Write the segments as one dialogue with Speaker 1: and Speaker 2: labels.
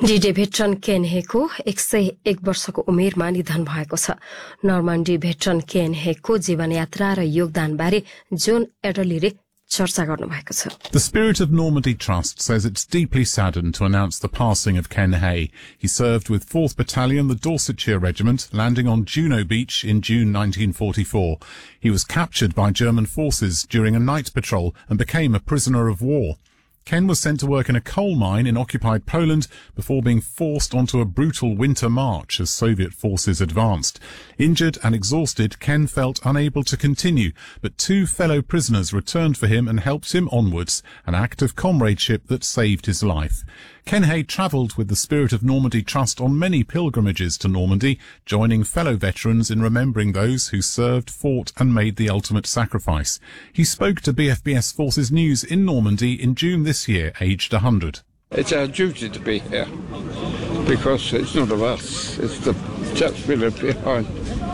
Speaker 1: डीडे भेटरन केन हेको 101 वर्षको उमेरमा निधन भएको छ। नर्मन्डी भेटरन केन हेको जीवनयात्रा र योगदानबारे जोन एडलीले चर्चा गर्नुभएको छ।
Speaker 2: The Spirit of Normandy Trust says it's deeply saddened to announce the passing of Ken Hay. He served with 4th Battalion, the Dorsetshire Regiment, landing on Juno Beach in June 1944. He was captured by German forces during a night patrol and became a prisoner of war. Ken was sent to work in a coal mine in occupied Poland before being forced onto a brutal winter march as Soviet forces advanced. Injured and exhausted, Ken felt unable to continue, but 2 fellow prisoners returned for him and helped him onwards, an act of comradeship that saved his life. Ken Hay travelled with the Spirit of Normandy Trust on many pilgrimages to Normandy, joining fellow veterans in remembering those who served, fought and made the ultimate sacrifice. He spoke to BFBS Forces News in Normandy in June this year, aged 100.
Speaker 3: It's our duty to be here, because it's not of us, it's the chaps we left behind.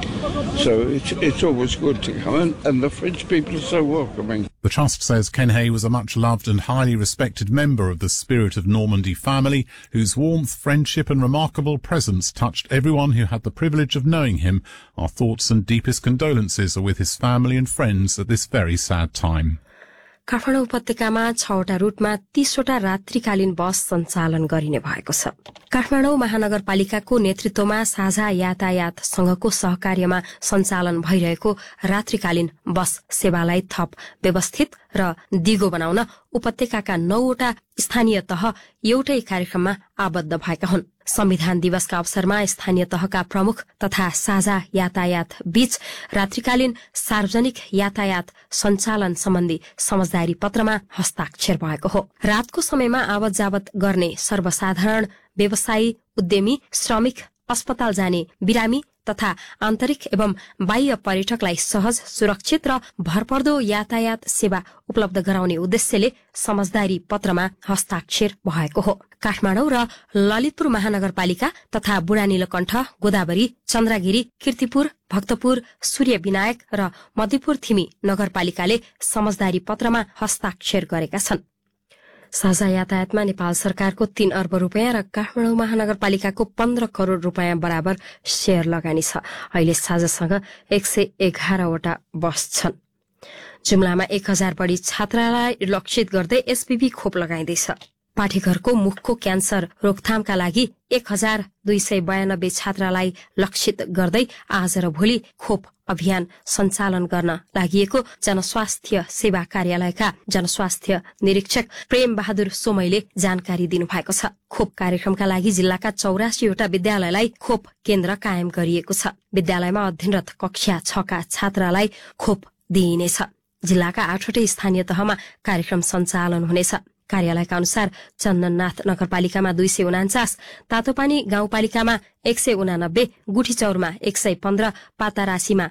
Speaker 3: So it's always good to come in, and the French people are so welcoming.
Speaker 2: The Trust says Ken Hay was a much loved and highly respected member of the Spirit of Normandy family, whose warmth, friendship and remarkable presence touched everyone who had the privilege of knowing him. Our thoughts and deepest condolences are with his family and friends at this very sad time.
Speaker 1: Kathmandu उपत्यकामा 6वटा रूटमा 30वटा रात्रिकालीन बस सञ्चालन गरिने भएको छ। काठमाडौँ महानगरपालिकाको नेतृत्वमा साझा यातायात संघको सहकार्यमा सञ्चालन भइरहेको रात्रिकालीन बस सेवालाई थप व्यवस्थित र दिगो बनाउन उपत्यकाका 9वटा स्थानीय तह एउटै कार्यक्रममा आबद्ध भएका हुन्। संविधान दिवसका अवसरमा स्थानीय तहका प्रमुख तथा साझा यातायात बीच रात्रिकालीन सार्वजनिक यातायात सञ्चालन सम्बन्धी समझदारी पत्रमा हस्ताक्षर भएको हो। रातको समयमा आवत जावत गर्ने सर्वसाधारण, व्यवसायी, उद्यमी, श्रमिक, अस्पताल जाने बिरामी तथा आन्तरिक एवं बाह्य पर्यटकलाई सहज, सुरक्षित र भरपर्दो यातायात सेवा उपलब्ध गराउने उद्देश्यले समझदारी पत्रमा हस्ताक्षर भएको हो। काठमाडौँ र ललितपुर महानगरपालिका तथा बुढानीलकण्ठ, गोदावरी, चन्द्रगिरी, कीर्तिपुर, भक्तपुर, सूर्यविनायक र मध्यपुर थिमी नगरपालिकाले समझदारी पत्रमा हस्ताक्षर गरेका छन्। साझा यातायातमा नेपाल सरकारको 3 अर्ब रुपैयाँ र काठमाडौँ महानगरपालिकाको 15 करोड़ रुपैयाँ बराबर शेयर लगानी छ। अहिले साझासँग 111वटा बस छन्। जुम्लामा 1000 बढी छात्रालाई लक्षित गर्दै एसपीभी खोप लगाइँदैछ। पाठीघरको मुखको क्यान्सर रोकथामका लागि 1292 छात्रालाई लक्षित गर्दै आज र भोलि खोप अभियान सञ्चालन गर्न लागिएको जनस्वास्थ्य सेवा कार्यालयका जनस्वास्थ्य निरीक्षक प्रेम बहादुर सोमैले जानकारी दिनुभएको छ। खोप कार्यक्रमका लागि जिल्लाका 84वटा विद्यालयलाई खोप केन्द्र कायम गरिएको छ। विद्यालयमा अध्ययनरत कक्षा 6 का छात्रालाई खोप दिइनेछ। जिल्लाका 8वटै स्थानीय तहमा कार्यक्रम सञ्चालन हुनेछ। कार्यालयका अनुसार चन्दननाथ नगरपालिकामा 249, तातोपानी गाउँपालिकामा 189, गुठीचौरमा 115, पातारासीमा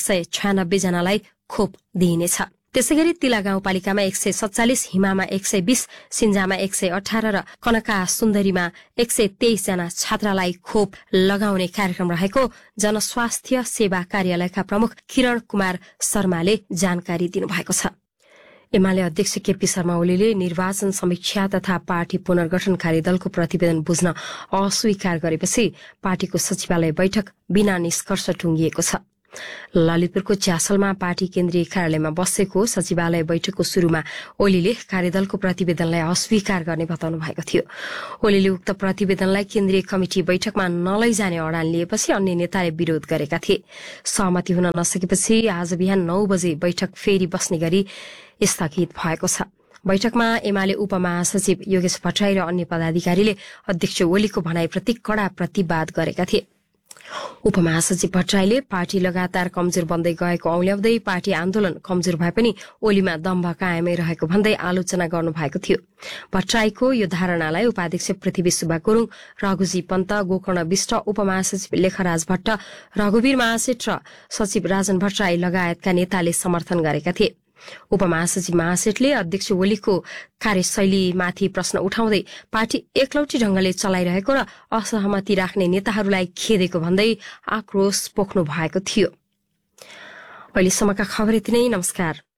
Speaker 1: 196 जनालाई खोप दिइनेछ। त्यसैगरी तिला गाउँपालिकामा 147, हिमामा 120, सिन्जामा 118 र कनका सुन्दरीमा 123 जना छात्रालाई खोप लगाउने कार्यक्रम रहेको जनस्वास्थ्य सेवा कार्यालयका प्रमुख किरण कुमार शर्माले जानकारी दिनुभएको छ। एमाले अध्यक्ष केपी शर्मा ओलीले निर्वाचन समीक्षा तथा पार्टी पुनर्गठन कार्यदलको प्रतिवेदन बुझ्न अस्वीकार गरेपछि पार्टीको सचिवालय बैठक बिना निष्कर्ष टुंगिएको छ। ललितपुरको च्यासलमा पार्टी केन्द्रीय कार्यालयमा बसेको सचिवालय बैठकको शुरूमा ओलीले कार्यदलको प्रतिवेदनलाई अस्वीकार गर्ने बताउनु भएको थियो। ओलीले उक्त प्रतिवेदनलाई केन्द्रीय कमिटी बैठकमा नलैजाने अडान लिएपछि अन्य नेताले विरोध गरेका थिए। सहमति हुन नसकेपछि आज बिहान 9 बजे बैठक फेरि बस्ने गरी स्थगित भएको छ। बैठकमा एमाले उपमहासचिव योगेश भट्टराई र अन्य पदाधिकारीले अध्यक्ष ओलीको भनाईप्रति कड़ा प्रतिवाद गरेका थिए। उपमहासचिव भट्टराईले पार्टी लगातार कमजोर बन्दै गएको औल्याउँदै पार्टी आन्दोलन कमजोर भए पनि ओलीमा दम्भ कायमै रहेको भन्दै आलोचना गर्नुभएको थियो। भट्टराईको यो धारणालाई उपाध्यक्ष पृथ्वी सुब्बा गुरुङ, रघुजी पन्त, गोकर्ण विष्ट, उपमहासचिव लेखराज भट्ट, रघुवीर महासेठ र सचिव राजन भट्टराई लगायतका नेताले समर्थन गरेका थिए। उपमहासचिव महासेठले अध्यक्ष ओलीको कार्यशैलीमाथि प्रश्न उठाउँदै पार्टी एकलौटी ढंगले चलाइरहेको र असहमति राख्ने नेताहरूलाई खेदेको भन्दै आक्रोश पोख्नु भएको थियो। अहिलेसम्मका खबर यति नै। नमस्कार।